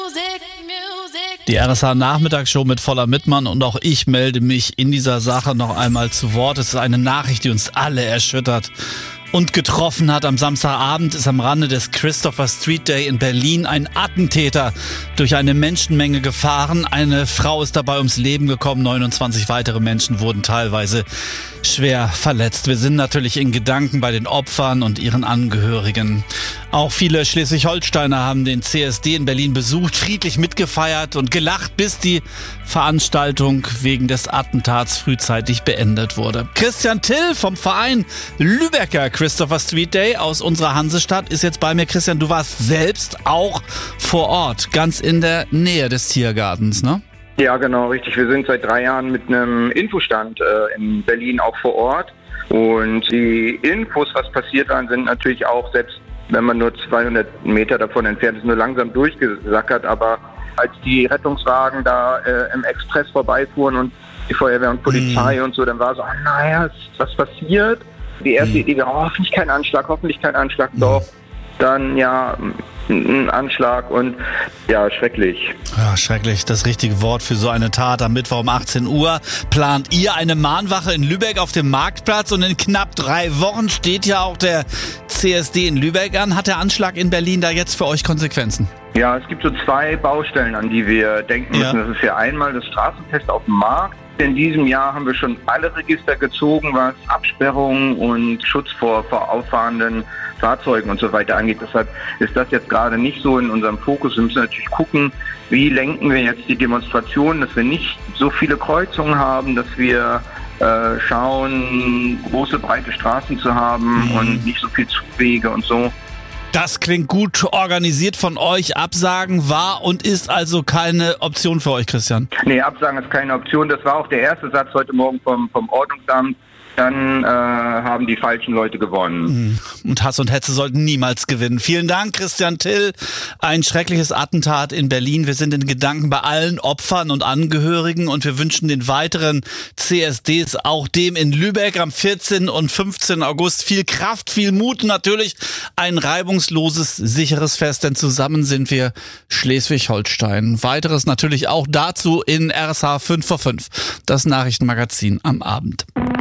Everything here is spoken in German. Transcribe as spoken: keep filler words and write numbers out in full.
Die R S H-Nachmittagsshow mit Voller Mittmann und auch ich melde mich in dieser Sache noch einmal zu Wort. Es ist eine Nachricht, die uns alle erschüttert und getroffen hat. Am Samstagabend ist am Rande des Christopher Street Day in Berlin ein Attentäter durch eine Menschenmenge gefahren. Eine Frau ist dabei ums Leben gekommen. neunundzwanzig weitere Menschen wurden teilweise schwer verletzt. Wir sind natürlich in Gedanken bei den Opfern und ihren Angehörigen. Auch viele Schleswig-Holsteiner haben den C S D in Berlin besucht, friedlich mitgefeiert und gelacht, bis die Veranstaltung wegen des Attentats frühzeitig beendet wurde. Christian Till vom Verein Lübecker Christopher Street Day aus unserer Hansestadt ist jetzt bei mir. Christian, du warst selbst auch vor Ort, ganz in der Nähe des Tiergartens, ne? Ja, genau, richtig. Wir sind seit drei Jahren mit einem Infostand äh, in Berlin auch vor Ort. Und die Infos, was passiert waren, sind natürlich auch, selbst wenn man nur zweihundert Meter davon entfernt ist, nur langsam durchgesackert. Aber als die Rettungswagen da äh, im Express vorbeifuhren und die Feuerwehr und Polizei mhm. und so, dann war so, ah, naja, ist was passiert? Die erste mhm. Idee war, oh, hoffentlich kein Anschlag, hoffentlich kein Anschlag, mhm. doch. Dann, ja, ein Anschlag und ja, schrecklich. Ja, schrecklich, das richtige Wort für so eine Tat. Am Mittwoch um achtzehn Uhr plant ihr eine Mahnwache in Lübeck auf dem Marktplatz und in knapp drei Wochen steht ja auch der C S D in Lübeck an. Hat der Anschlag in Berlin da jetzt für euch Konsequenzen? Ja, es gibt so zwei Baustellen, an die wir denken müssen. Ja. Das ist ja einmal das Straßenfest auf dem Markt. In diesem Jahr haben wir schon alle Register gezogen, was Absperrung und Schutz vor, vor auffahrenden Fahrzeugen und so weiter angeht. Deshalb ist das jetzt gerade nicht so in unserem Fokus. Wir müssen natürlich gucken, wie lenken wir jetzt die Demonstrationen, dass wir nicht so viele Kreuzungen haben, dass wir äh, schauen, große, breite Straßen zu haben mhm. und nicht so viel Zugwege und so. Das klingt gut organisiert von euch. Absagen war und ist also keine Option für euch, Christian? Nee, Absagen ist keine Option. Das war auch der erste Satz heute Morgen vom, vom Ordnungsamt. Dann äh, haben die falschen Leute gewonnen. Und Hass und Hetze sollten niemals gewinnen. Vielen Dank, Christian Till. Ein schreckliches Attentat in Berlin. Wir sind in Gedanken bei allen Opfern und Angehörigen und wir wünschen den weiteren C S Ds, auch dem in Lübeck am vierzehnten und fünfzehnten August, viel Kraft, viel Mut und natürlich ein reibungsloses, sicheres Fest, denn zusammen sind wir Schleswig-Holstein. Weiteres natürlich auch dazu in R S H fünf vor fünf, das Nachrichtenmagazin am Abend.